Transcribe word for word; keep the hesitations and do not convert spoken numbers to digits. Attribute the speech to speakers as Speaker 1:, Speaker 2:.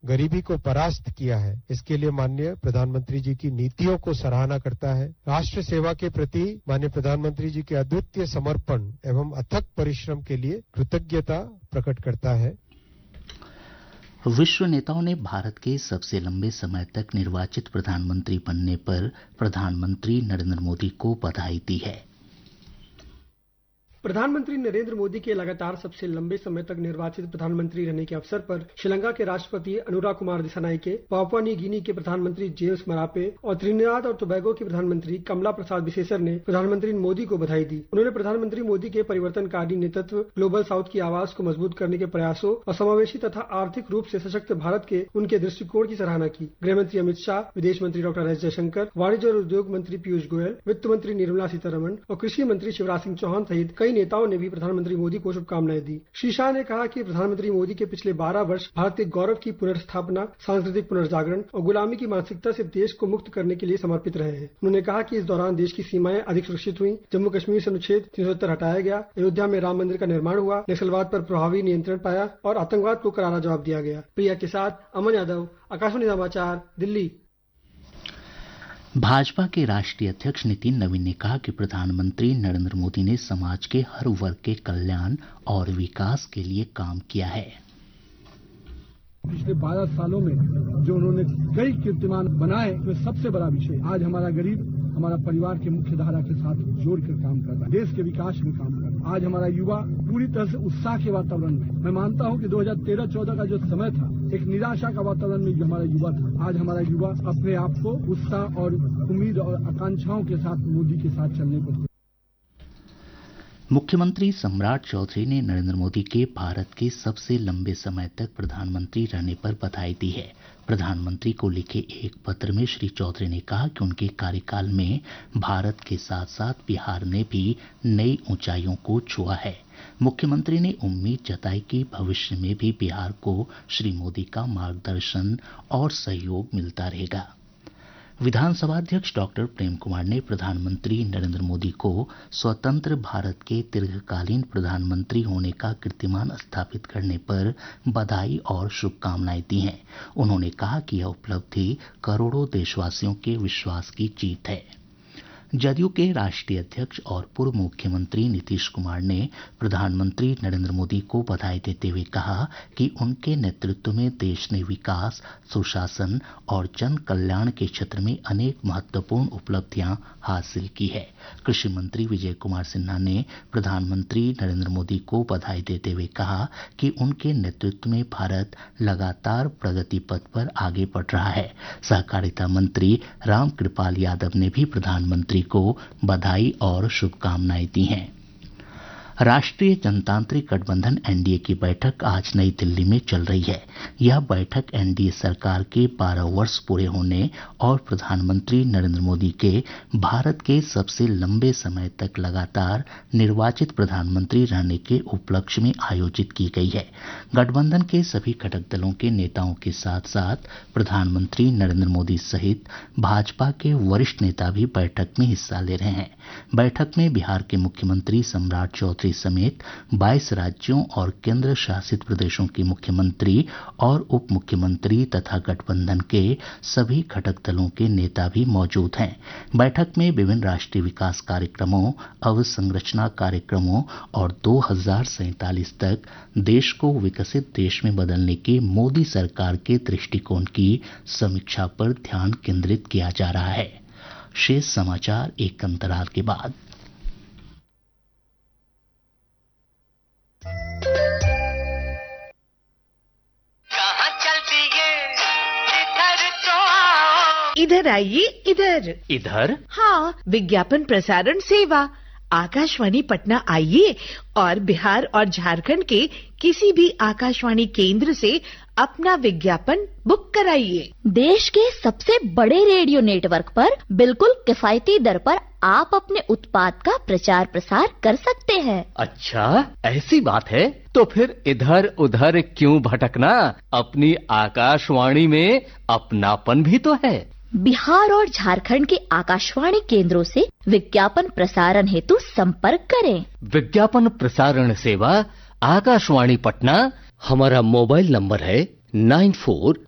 Speaker 1: गरीबी को परास्त किया है, इसके लिए माननीय प्रधानमंत्री जी की नीतियों को सराहना करता है। राष्ट्र सेवा के प्रति माननीय प्रधानमंत्री जी के अद्वितीय समर्पण एवं अथक परिश्रम के लिए कृतज्ञता प्रकट करता है।
Speaker 2: विश्व नेताओं ने भारत के सबसे लंबे समय तक निर्वाचित प्रधानमंत्री बनने पर प्रधानमंत्री नरेंद्र मोदी को बधाई दी है।
Speaker 3: प्रधानमंत्री नरेंद्र मोदी के लगातार सबसे लंबे समय तक निर्वाचित प्रधानमंत्री रहने के अवसर पर श्रीलंका के राष्ट्रपति Anura Kumar दिसानाइके, Papua New Guinea के प्रधानमंत्री जेम्स मरापे और त्रिनिदाद और टोबैगो की प्रधानमंत्री कमला प्रसाद विशेषर ने प्रधानमंत्री मोदी को बधाई दी। उन्होंने प्रधानमंत्री मोदी के परिवर्तनकारी नेतृत्व, ग्लोबल साउथ की आवाज को मजबूत करने के प्रयासों और समावेशी तथा आर्थिक रूप से सशक्त भारत के उनके दृष्टिकोण की सराहना की। गृहमंत्री अमित शाह, विदेश मंत्री डॉक्टर एस जयशंकर, वाणिज्य और उद्योग मंत्री पीयूष गोयल, वित्त मंत्री निर्मला सीतारमण और कृषि मंत्री शिवराज सिंह चौहान सहित कई नेताओं ने भी प्रधानमंत्री मोदी को शुभकामनाएं दी। श्री शाह ने कहा कि प्रधानमंत्री मोदी के पिछले बारह वर्ष भारत के गौरव की पुनर्स्थापना, सांस्कृतिक पुनर्जागरण और गुलामी की मानसिकता से देश को मुक्त करने के लिए समर्पित रहे हैं। उन्होंने कहा कि इस दौरान देश की सीमाएं अधिक सुरक्षित हुई, जम्मू कश्मीर से अनुच्छेद तीन सौ सत्तर हटाया गया, अयोध्या में राम मंदिर का निर्माण हुआ, नक्सलवाद पर प्रभावी नियंत्रण पाया और आतंकवाद को करारा जवाब दिया गया। प्रिया के साथ अमन यादव, आकाशवाणी समाचार, दिल्ली।
Speaker 2: भाजपा के राष्ट्रीय अध्यक्ष नितिन नवीन ने कहा कि प्रधानमंत्री नरेंद्र मोदी ने समाज के हर वर्ग के कल्याण और विकास के लिए काम किया है।
Speaker 4: पिछले बारह सालों में जो उन्होंने कई कीर्तिमान बनाए, तो सबसे बड़ा विषय आज हमारा गरीब हमारा परिवार के मुख्य धारा के साथ जोड़कर काम कर रहा है, देश के विकास में काम कर रहा है। आज हमारा युवा पूरी तरह से उत्साह के वातावरण में, मैं मानता हूं कि दो हज़ार तेरह चौदह का जो समय था, एक निराशा का वातावरण में जो हमारा युवा था, आज हमारा युवा अपने आप को उत्साह और उम्मीद और आकांक्षाओं के साथ मोदी के साथ चलने को।
Speaker 2: मुख्यमंत्री सम्राट चौधरी ने नरेंद्र मोदी के भारत के सबसे लंबे समय तक प्रधानमंत्री रहने पर बधाई दी है। प्रधानमंत्री को लिखे एक पत्र में श्री चौधरी ने कहा कि उनके कार्यकाल में भारत के साथ साथ बिहार ने भी नई ऊंचाइयों को छुआ है। मुख्यमंत्री ने उम्मीद जताई कि भविष्य में भी बिहार को श्री मोदी का मार्गदर्शन और सहयोग मिलता रहेगा। विधानसभा अध्यक्ष डॉक्टर प्रेम कुमार ने प्रधानमंत्री नरेंद्र मोदी को स्वतंत्र भारत के दीर्घकालीन प्रधानमंत्री होने का कीर्तिमान स्थापित करने पर बधाई और शुभकामनाएं दी हैं। उन्होंने कहा कि यह उपलब्धि करोड़ों देशवासियों के विश्वास की जीत है। जदयू के राष्ट्रीय अध्यक्ष और पूर्व मुख्यमंत्री नीतीश कुमार ने प्रधानमंत्री नरेंद्र मोदी को बधाई देते हुए कहा कि उनके नेतृत्व में देश ने विकास, सुशासन और जन कल्याण के क्षेत्र में अनेक महत्वपूर्ण उपलब्धियां हासिल की है। कृषि मंत्री विजय कुमार सिन्हा ने प्रधानमंत्री नरेंद्र मोदी को बधाई देते हुए कहा कि उनके नेतृत्व में भारत लगातार प्रगति पथ पर आगे बढ़ रहा है। सहकारिता मंत्री रामकृपाल यादव ने भी प्रधानमंत्री को बधाई और शुभकामनाएं दी हैं। राष्ट्रीय जनतांत्रिक गठबंधन एनडीए की बैठक आज नई दिल्ली में चल रही है। यह बैठक एनडीए सरकार के बारह वर्ष पूरे होने और प्रधानमंत्री नरेंद्र मोदी के भारत के सबसे लंबे समय तक लगातार निर्वाचित प्रधानमंत्री रहने के उपलक्ष्य में आयोजित की गई है। गठबंधन के सभी घटक दलों के नेताओं के साथ साथ प्रधानमंत्री नरेंद्र मोदी सहित भाजपा के वरिष्ठ नेता भी बैठक में हिस्सा ले रहे हैं। बैठक में बिहार के मुख्यमंत्री सम्राट चौधरी समेत बाईस राज्यों और केंद्र शासित प्रदेशों के मुख्यमंत्री और उप मुख्यमंत्री तथा गठबंधन के सभी घटक दलों के नेता भी मौजूद हैं। बैठक में विभिन्न राष्ट्रीय विकास कार्यक्रमों, अवसंरचना कार्यक्रमों और दो हज़ार सैंतालीस तक देश को विकसित देश में बदलने के मोदी सरकार के दृष्टिकोण की समीक्षा पर ध्यान केंद्रित किया जा रहा है। शेष समाचार एक अंतराल के बाद।
Speaker 5: इधर आइए, इधर
Speaker 6: इधर।
Speaker 5: हाँ, विज्ञापन प्रसारण सेवा आकाशवाणी पटना आइए और बिहार और झारखंड के किसी भी आकाशवाणी केंद्र से अपना विज्ञापन बुक कराइए।
Speaker 7: देश के सबसे बड़े रेडियो नेटवर्क पर बिल्कुल किफायती दर पर आप अपने उत्पाद का प्रचार प्रसार कर सकते हैं।
Speaker 6: अच्छा, ऐसी बात है तो फिर इधर उधर क्यों भटकना, अपनी आकाशवाणी में अपनापन भी तो है।
Speaker 7: बिहार और झारखंड के आकाशवाणी केंद्रों से विज्ञापन प्रसारण हेतु संपर्क करें।
Speaker 6: विज्ञापन प्रसारण सेवा आकाशवाणी पटना। हमारा मोबाइल नंबर है नाइन फोर